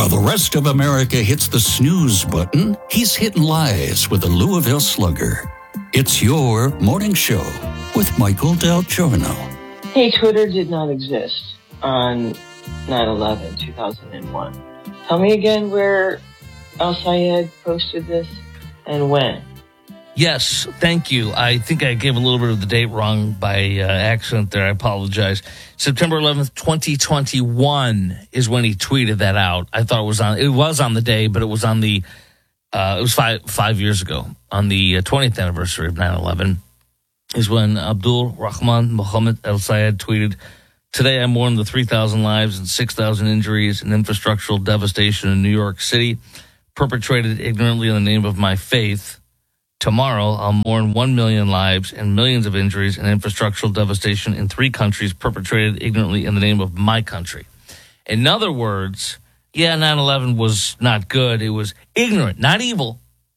While the rest of America hits the snooze button, he's hitting lies with the Louisville Slugger. It's your morning show with Michael Del Giorno. Hey, Twitter did not exist on 9/11, 2001. Tell me again where Al-Sayed posted this and when. Yes, thank you. I think I gave a little bit of the date wrong by accident there. I apologize. September 11th, 2021 is when he tweeted that out. I thought it was on the day, but it was on the, it was five years ago. On the 20th anniversary of 9/11 is when Abdul Rahman Mohammed Al-Sayed tweeted, "Today I mourn the 3,000 lives and 6,000 injuries and infrastructural devastation in New York City, perpetrated ignorantly in the name of my faith. Tomorrow, I'll mourn 1 million lives and millions of injuries and infrastructural devastation in 3 countries perpetrated ignorantly in the name of my country." In other words, 9/11 was not good. It was ignorant, not evil.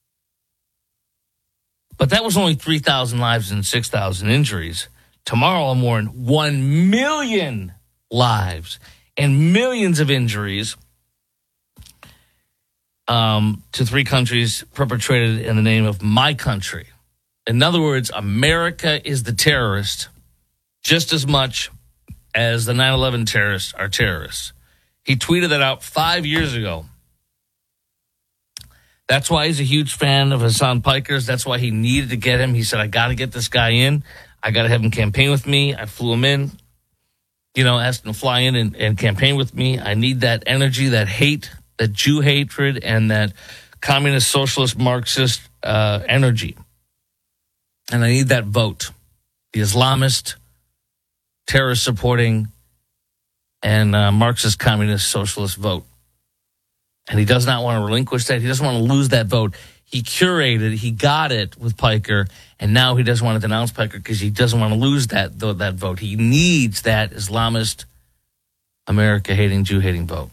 But that was only 3,000 lives and 6,000 injuries. Tomorrow, I'll mourn 1 million lives and millions of injuries to 3 countries perpetrated in the name of my country. In other words, America is the terrorist just as much as the 9/11 terrorists are terrorists. He tweeted that out 5 years ago. That's why he's a huge fan of Hasan Pikers. That's why he needed to get him. He said, I got to get this guy in. I got to have him campaign with me. I flew him in, asked him to fly in and campaign with me. I need that energy, that hate, that Jew hatred, and that communist, socialist, Marxist energy. And I need that vote. The Islamist, terrorist-supporting, and Marxist, communist, socialist vote. And he does not want to relinquish that. He doesn't want to lose that vote. He curated, he got it with Piker, and now he doesn't want to denounce Piker because he doesn't want to lose that vote. He needs that Islamist, America-hating, Jew-hating vote.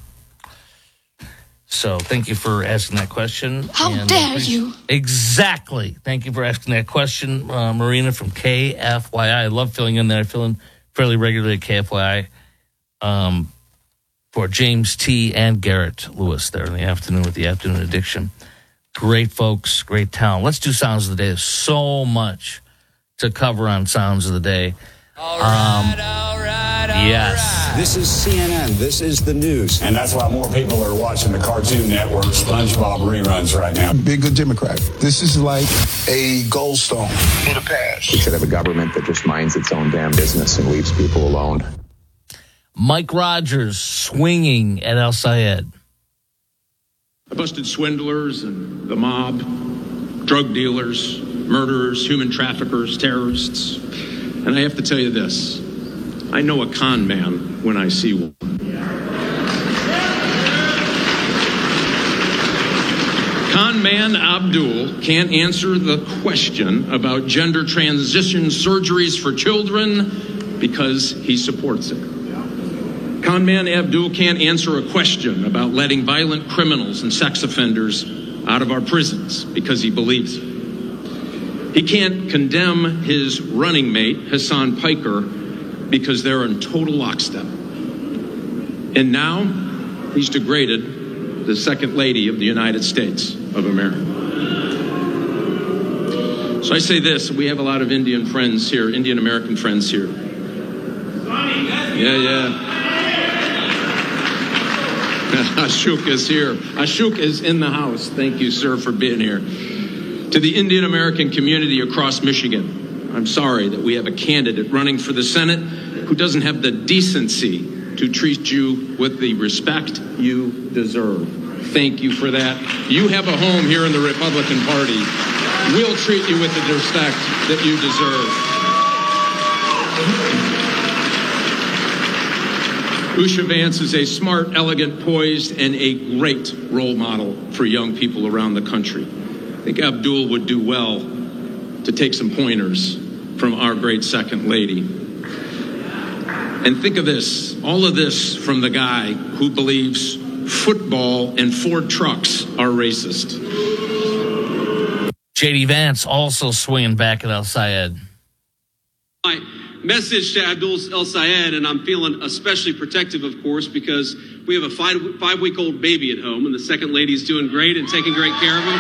So thank you for asking that question. How dare you? Exactly. Thank you for asking that question, Marina from KFYI. I love filling in there. I fill in fairly regularly at KFYI for James T. and Garrett Lewis there in the afternoon with the Afternoon Addiction. Great folks, great talent. Let's do Sounds of the Day. There's so much to cover on Sounds of the Day. All right. Yes. This is CNN. This is the news. And that's why more people are watching the Cartoon Network SpongeBob reruns right now. Be a good Democrat. This is like a gold stone in a pass. We should have a government that just minds its own damn business and leaves people alone. Mike Rogers swinging at Al-Sayed. I busted swindlers and the mob, drug dealers, murderers, human traffickers, terrorists. And I have to tell you this, I know a con man when I see one. Con man Abdul can't answer the question about gender transition surgeries for children because he supports it. Con man Abdul can't answer a question about letting violent criminals and sex offenders out of our prisons because he believes it. He can't condemn his running mate, Hasan Piker, because they're in total lockstep. And now he's degraded the Second Lady of the United States of America. So I say this, we have a lot of Indian friends here, Indian American friends here. Yeah. Ashok is here. Ashok is in the house. Thank you, sir, for being here. To the Indian American community across Michigan, I'm sorry that we have a candidate running for the Senate who doesn't have the decency to treat you with the respect you deserve. Thank you for that. You have a home here in the Republican Party. We'll treat you with the respect that you deserve. Usha Vance is a smart, elegant, poised, and a great role model for young people around the country. I think Abdul would do well to take some pointers from our great Second Lady. And think of this, all of this from the guy who believes football and Ford trucks are racist. J.D. Vance also swinging back at Al-Sayed. message to Abdul El-Sayed, and I'm feeling especially protective, of course, because we have a five-week-old baby at home, and the second lady's doing great and taking great care of him.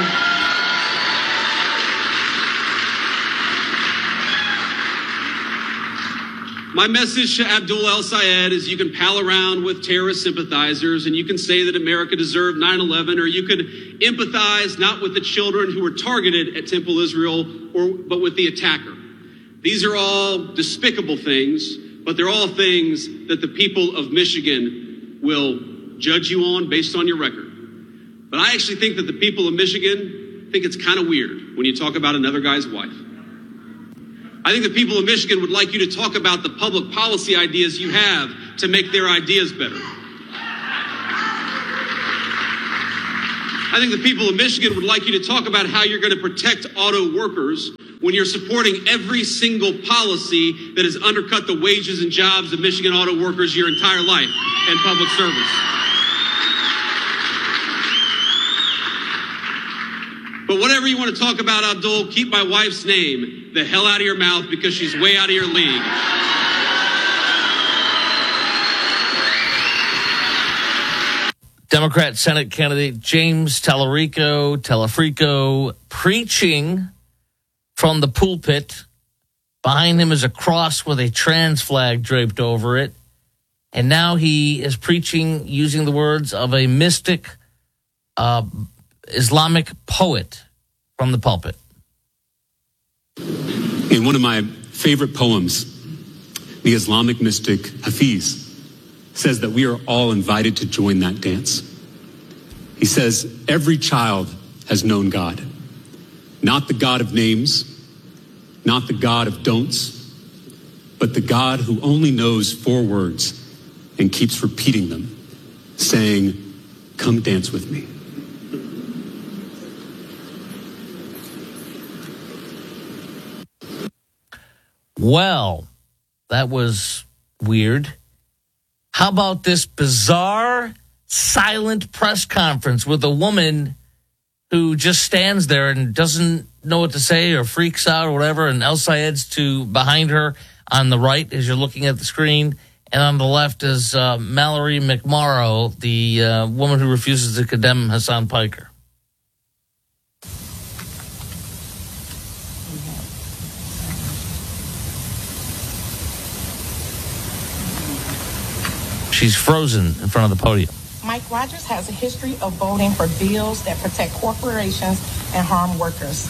My message to Abdul El-Sayed is you can pal around with terrorist sympathizers and you can say that America deserved 9/11, or you can empathize not with the children who were targeted at Temple Israel, but with the attacker. These are all despicable things, but they're all things that the people of Michigan will judge you on based on your record. But I actually think that the people of Michigan think it's kind of weird when you talk about another guy's wife. I think the people of Michigan would like you to talk about the public policy ideas you have to make their ideas better. I think the people of Michigan would like you to talk about how you're going to protect auto workers when you're supporting every single policy that has undercut the wages and jobs of Michigan auto workers your entire life in public service. But whatever you want to talk about, Abdul, keep my wife's name the hell out of your mouth, because she's way out of your league. Democrat Senate candidate James Telefrico preaching from the pulpit. Behind him is a cross with a trans flag draped over it. And now he is preaching using the words of a mystic Islamic poet from the pulpit. In one of my favorite poems, the Islamic mystic Hafiz says that we are all invited to join that dance. He says, every child has known God, not the God of names, not the God of don'ts, but the God who only knows 4 words and keeps repeating them, saying, come dance with me. Well, that was weird. How about this bizarre, silent press conference with a woman who just stands there and doesn't know what to say or freaks out or whatever, and El-Sayed's behind her on the right as you're looking at the screen, and on the left is Mallory McMorrow, the woman who refuses to condemn Hassan Piker. She's frozen in front of the podium. Mike Rogers has a history of voting for bills that protect corporations and harm workers.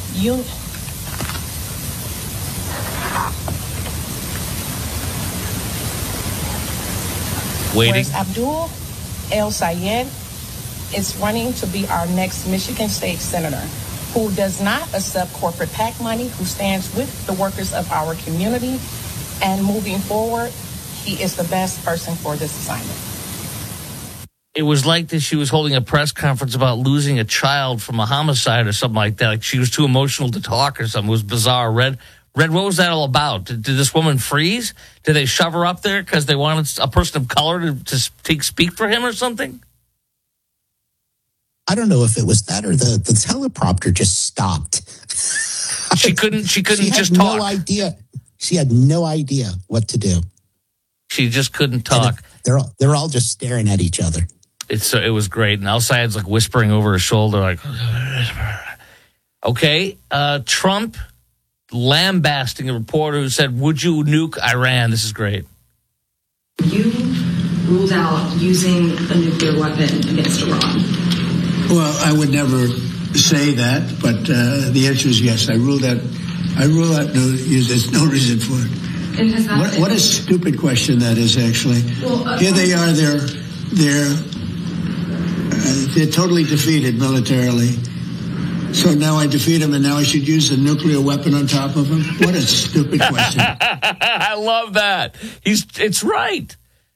Waiting. Whereas Abdul El-Sayed is running to be our next Michigan State Senator, who does not accept corporate PAC money, who stands with the workers of our community, and moving forward, he is the best person for this assignment. It was like that she was holding a press conference about losing a child from a homicide or something like that. Like she was too emotional to talk or something. It was bizarre. Red, what was that all about? Did this woman freeze? Did they shove her up there because they wanted a person of color to speak for him or something? I don't know if it was that or the teleprompter just stopped. She couldn't she just had talk. No idea. She had no idea what to do. She just couldn't talk. They're all just staring at each other. It was great. And El-Sayed's like whispering over his shoulder, like, okay. Trump lambasting a reporter who said, would you nuke Iran? This is great. You ruled out using a nuclear weapon against Iran. Well, I would never say that, but the answer is yes. I rule out there's no reason for it. What a stupid question that is, actually. Well, here they are, they're totally defeated militarily. So now I defeat them, and now I should use a nuclear weapon on top of them? What a stupid question. I love that. It's right.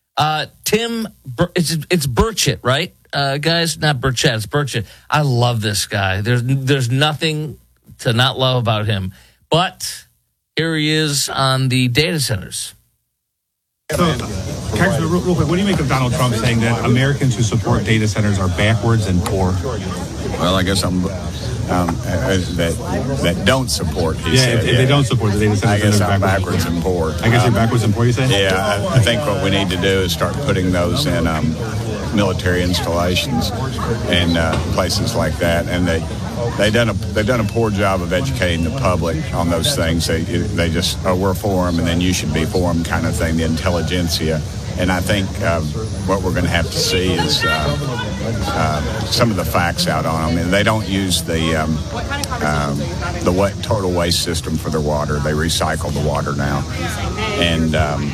It's Burchett, right? Guys, not Burchett, it's Burchett. I love this guy. There's nothing to not love about him. But here he is on the data centers. So, real quick, what do you make of Donald Trump saying that Americans who support data centers are backwards and poor? Well, I guess that don't support. He said. If they don't support it, they just I guess I'm backwards and poor. I guess you're backwards and poor, you say? Yeah, I think what we need to do is start putting those in military installations and places like that, and they've done a poor job of educating the public on those things. They just, we're for them, and then you should be for them kind of thing, the intelligentsia. And I think what we're going to have to see is some of the facts out on them. And they don't use the total waste system for their water. They recycle the water now, and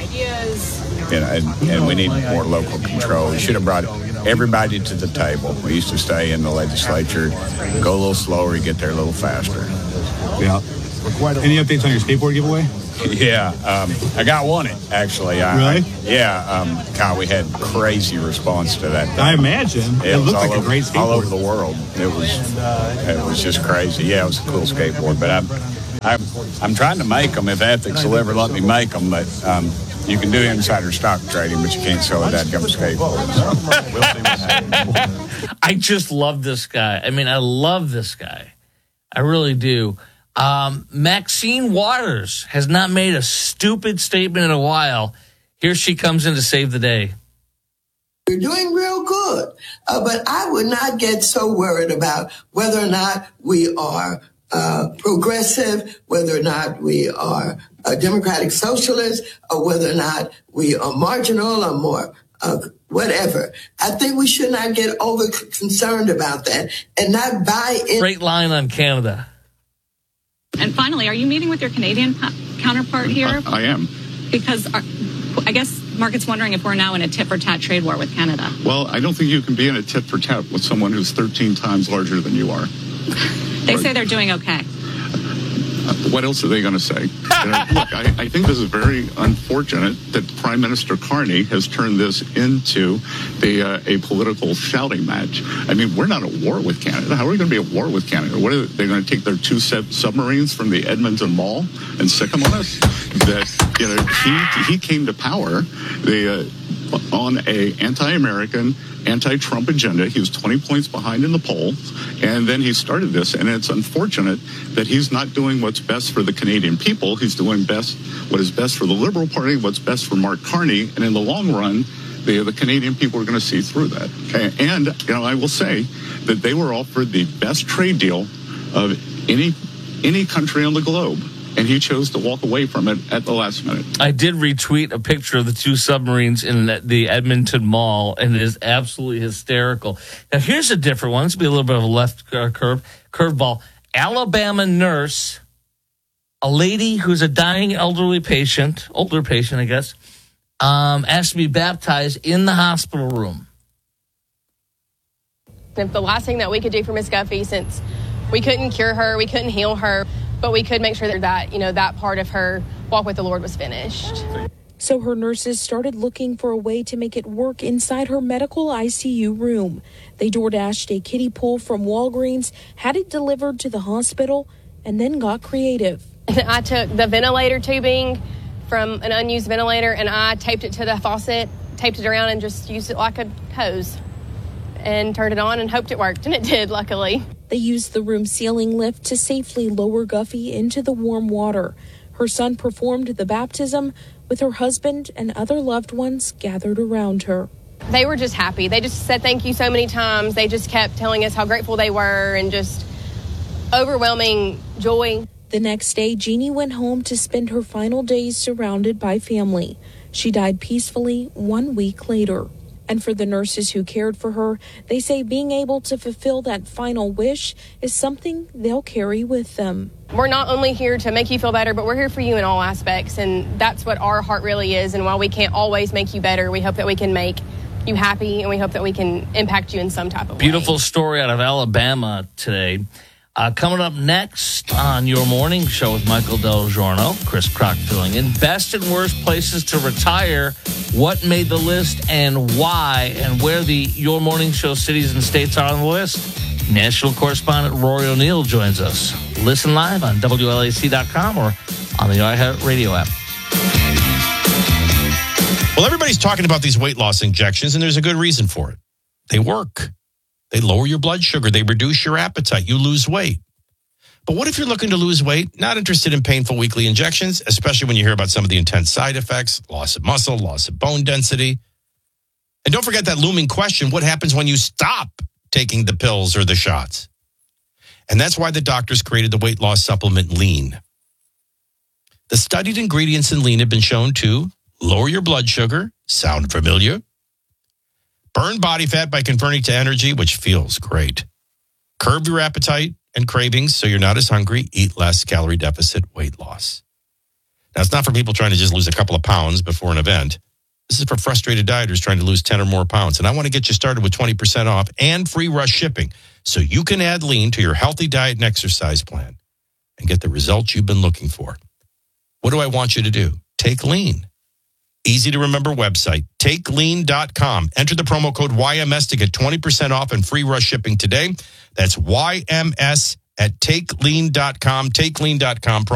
we need more local control. We should have brought everybody to the table. We used to stay in the legislature, go a little slower, get there a little faster. Yeah. Any updates on your skateboard giveaway? Yeah, I got one, actually. Really? God, we had crazy response to that thing. I imagine. It looked like a great skateboard. All over the world. It was just crazy. Yeah, it was a cool skateboard. But I'm trying to make them if ethics will ever let me make them. But you can do insider stock trading, but you can't sell a dadgum skateboard. So we'll see what happens. I just love this guy. I mean, I love this guy. I really do. Maxine Waters has not made a stupid statement in a while. Here she comes in to save the day. We're doing real good, but I would not get so worried about whether or not we are progressive, whether or not we are a democratic socialist, or whether or not we are marginal or more whatever. I think we should not get over concerned about that and not buy in. Great line on Canada. And finally, are you meeting with your Canadian counterpart here? I am. Because I guess Market's wondering if we're now in a tit-for-tat trade war with Canada. Well, I don't think you can be in a tit-for-tat with someone who's 13 times larger than you are. They say they're doing okay. What else are they going to say? Look, I think this is very unfortunate that Prime Minister Carney has turned this into a political shouting match. I mean, we're not at war with Canada. How are we going to be at war with Canada? What are they going to take their 2 submarines from the Edmonton Mall and sick them on us? That he came to power on a anti-American, anti-Trump agenda. He was 20 points behind in the polls, and then he started this, and it's unfortunate that he's not doing what's best for the Canadian people. He's doing what is best for the Liberal Party, what's best for Mark Carney, and in the long run, the Canadian people are going to see through that. Okay? And I will say that they were offered the best trade deal of any country on the globe, and he chose to walk away from it at the last minute. I did retweet a picture of the 2 submarines in the Edmonton Mall, and it is absolutely hysterical. Now, here's a different one. This will be a little bit of a left curveball. Alabama nurse, a lady who's a dying older patient, I guess, asked to be baptized in the hospital room. If the last thing that we could do for Miss Guffey, since we couldn't cure her, we couldn't heal her, but we could make sure that, that part of her walk with the Lord was finished. So her nurses started looking for a way to make it work inside her medical ICU room. They DoorDashed a kiddie pool from Walgreens, had it delivered to the hospital, and then got creative. I took the ventilator tubing from an unused ventilator, and I taped it to the faucet, taped it around, and just used it like a hose. And turned it on and hoped it worked, and it did, luckily. They used the room ceiling lift to safely lower Guffey into the warm water. Her son performed the baptism with her husband and other loved ones gathered around her. They were just happy. They just said thank you so many times. They just kept telling us how grateful they were and just overwhelming joy. The next day, Jeannie went home to spend her final days surrounded by family. She died peacefully 1 week later. And for the nurses who cared for her, they say being able to fulfill that final wish is something they'll carry with them. We're not only here to make you feel better, but we're here for you in all aspects. And that's what our heart really is. And while we can't always make you better, we hope that we can make you happy, and we hope that we can impact you in some type of way. Beautiful story out of Alabama today. Coming up next on Your Morning Show with Michael Del Giorno, Chris Crock filling in. Best and worst places to retire, what made the list and why, and where the Your Morning Show cities and states are on the list. National correspondent Rory O'Neill joins us. Listen live on WLAC.com or on the iHeartRadio app. Well, everybody's talking about these weight loss injections, and there's a good reason for it. They work. They lower your blood sugar. They reduce your appetite. You lose weight. But what if you're looking to lose weight, not interested in painful weekly injections, especially when you hear about some of the intense side effects, loss of muscle, loss of bone density? And don't forget that looming question, what happens when you stop taking the pills or the shots? And that's why the doctors created the weight loss supplement Lean. The studied ingredients in Lean have been shown to lower your blood sugar, sound familiar? Burn body fat by converting to energy, which feels great. Curb your appetite and cravings so you're not as hungry. Eat less, calorie deficit, weight loss. Now, it's not for people trying to just lose a couple of pounds before an event. This is for frustrated dieters trying to lose 10 or more pounds. And I want to get you started with 20% off and free rush shipping so you can add Lean to your healthy diet and exercise plan and get the results you've been looking for. What do I want you to do? Take Lean. Easy to remember website, takelean.com. Enter the promo code YMS to get 20% off and free rush shipping today. That's YMS at takelean.com. Takelean.com.